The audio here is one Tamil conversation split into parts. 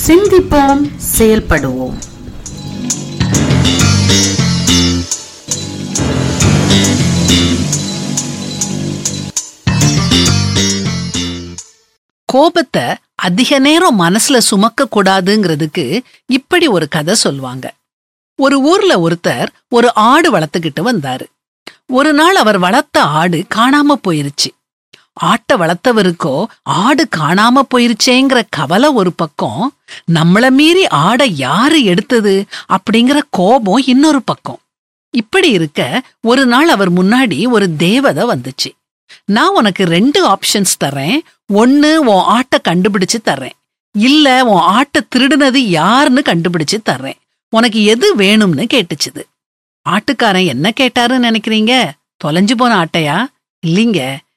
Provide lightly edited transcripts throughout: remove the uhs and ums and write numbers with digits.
சிந்திப்போம், செயல்படுவோம். கோபத்தை அதிக நேரம் மனசுல சுமக்க கூடாதுங்கிறதுக்கு இப்படி ஒரு கதை சொல்வாங்க. ஒரு ஊர்ல ஒருத்தர் ஒரு ஆடு வளர்த்துக்கிட்டு வந்தாரு. ஒரு நாள் அவர் வளர்த்த ஆடு காணாம போயிருச்சு. ஆட்டை வளர்த்தவருக்கோ ஆடு காணாம போயிருச்சேங்கிற கவலை ஒரு பக்கம், நம்மள மீறி ஆடை யாரு எடுத்தது அப்படிங்கிற கோபம் இன்னொரு பக்கம். இப்படி இருக்க ஒரு நாள் அவர் முன்னாடி ஒரு தேவதை வந்துச்சு. நான் உனக்கு 2 ஆப்ஷன்ஸ் தர்றேன். ஒன்னு, உன் ஆட்டை கண்டுபிடிச்சு தர்றேன். இல்ல, உன் ஆட்டை திருடுனது யாருன்னு கண்டுபிடிச்சு தர்றேன். உனக்கு எது வேணும்னு கேட்டுச்சுது. ஆட்டுக்காரன் என்ன கேட்டாருன்னு நினைக்கிறீங்க? தொலைஞ்சு போன ஆட்டையா? இல்லீங்க,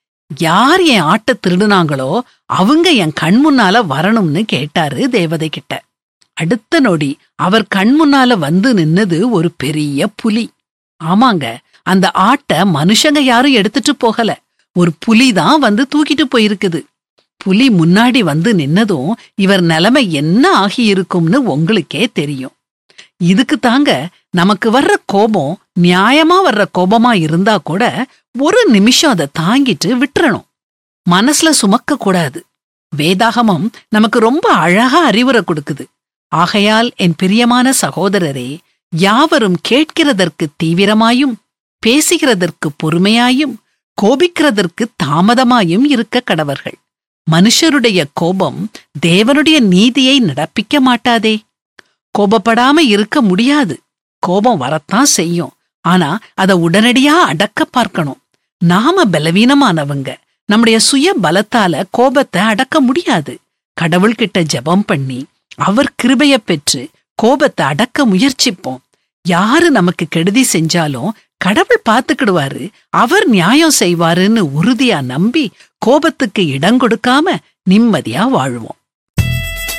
யார் என் ஆட்டை திருடுனாங்களோ அவங்க என் கண் முன்னால வரணும்னு கேட்டாரு தேவதை கிட்ட. அடுத்த நொடி அவர் கண் முன்னால வந்து நின்னது ஒரு பெரிய புலி. ஆமாங்க, அந்த ஆட்டை மனுஷங்க யாரும் எடுத்துட்டு போகல, ஒரு புலிதான் வந்து தூக்கிட்டு போயிருக்குது. புலி முன்னாடி வந்து நின்னதும் இவர் நிலைமை என்ன ஆகியிருக்கும்னு உங்களுக்கே தெரியும். இதுக்கு தாங்க நமக்கு வர்ற கோபம் நியாயமா வர்ற கோபமா இருந்தா கூட ஒரு நிமிஷம் அதை தாங்கிட்டு விட்டுறணும். மனசுல சுமக்க கூடாது. வேதாகமம் நமக்கு ரொம்ப அழகா அறிவுரை கொடுக்குது. ஆகையால் என் பிரியமான சகோதரரே, யாவரும் கேட்கிறதற்கு தீவிரமாயும் பேசுகிறதற்கு பொறுமையாயும் கோபிக்கிறதற்கு தாமதமாயும் இருக்க கடவர்கள். மனுஷருடைய கோபம் தேவனுடைய நீதியை நடப்பிக்க மாட்டாதே. கோபப்படாம இருக்க முடியாது. கோபம் வரத்தான் செய்யும். ஆனா அதை உடனடியா அடக்க பார்க்கணும். நாம பலவீனமானவங்க. நம்முடைய சுய பலத்தால கோபத்தை அடக்க முடியாது. கடவுள்கிட்ட ஜெபம் பண்ணி அவர் கிருபைய பெற்று கோபத்தை அடக்க முயற்சிப்போம். யாரு நமக்கு கெடுதி செஞ்சாலும் கடவுள் பார்த்துக்கிடுவாரு, அவர் நியாயம் செய்வாருன்னு உறுதியா நம்பி கோபத்துக்கு இடம் கொடுக்காம நிம்மதியா வாழுவோம்.